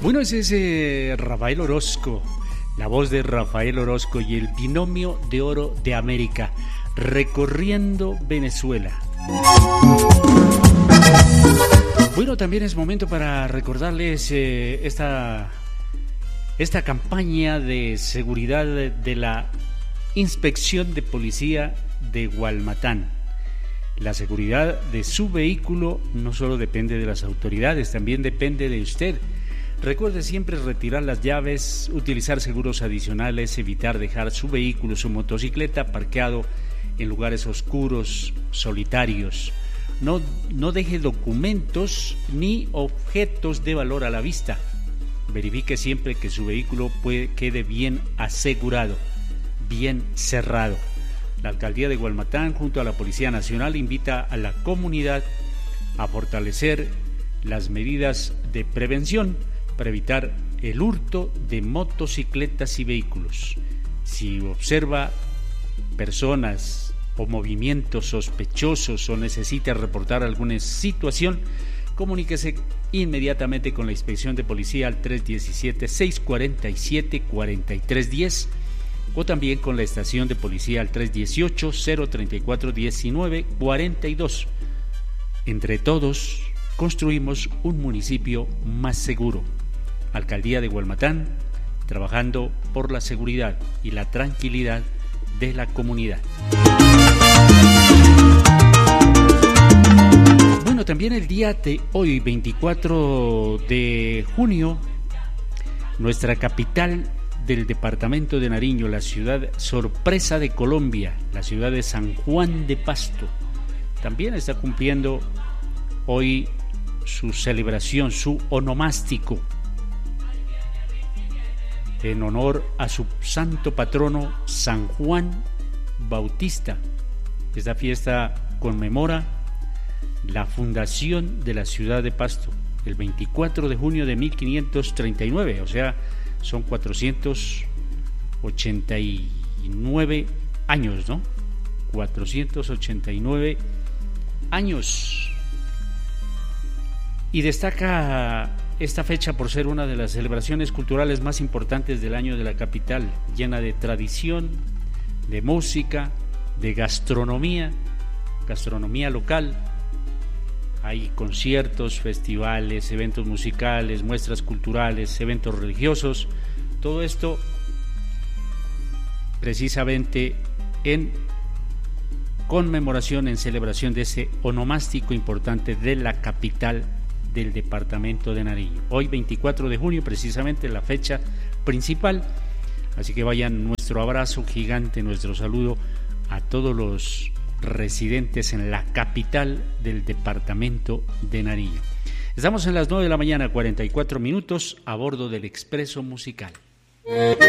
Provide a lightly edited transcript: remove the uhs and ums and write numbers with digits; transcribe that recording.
Bueno, ese es Rafael Orozco, la voz de Rafael Orozco y el binomio de oro de América, recorriendo Venezuela. Bueno, también es momento para recordarles esta campaña de seguridad de la Inspección de Policía de Gualmatán. La seguridad de su vehículo no solo depende de las autoridades, también depende de usted. Recuerde siempre retirar las llaves, utilizar seguros adicionales, evitar dejar su vehículo, su motocicleta parqueado en lugares oscuros, solitarios. No deje documentos ni objetos de valor a la vista. Verifique siempre que su vehículo quede bien asegurado, bien cerrado. La Alcaldía de Gualmatán, junto a la Policía Nacional, invita a la comunidad a fortalecer las medidas de prevención para evitar el hurto de motocicletas y vehículos. Si observa personas o movimientos sospechosos o necesita reportar alguna situación, comuníquese inmediatamente con la Inspección de Policía al 317-647-4310 o también con la Estación de Policía al 318-034-1942. Entre todos, construimos un municipio más seguro. Alcaldía de Gualmatán, trabajando por la seguridad y la tranquilidad de la comunidad. Bueno, también el día de hoy, 24 de junio, nuestra capital del departamento de Nariño, la ciudad sorpresa de Colombia, la ciudad de San Juan de Pasto, también está cumpliendo hoy su celebración, su onomástico, en honor a su santo patrono San Juan Bautista. Esta fiesta conmemora la fundación de la ciudad de Pasto, el 24 de junio de 1539, o sea, son 489 años, ¿no? 489 años. Y destaca esta fecha por ser una de las celebraciones culturales más importantes del año de la capital, llena de tradición, de música, de gastronomía local. Hay conciertos, festivales, eventos musicales, muestras culturales, eventos religiosos, todo esto precisamente en conmemoración, en celebración de ese onomástico importante de la capital del departamento de Nariño. Hoy 24 de junio, precisamente la fecha principal, así que vayan nuestro abrazo gigante, nuestro saludo a todos los residentes en la capital del departamento de Nariño. Estamos en las 9 de la mañana, 44 minutos, a bordo del Expreso Musical.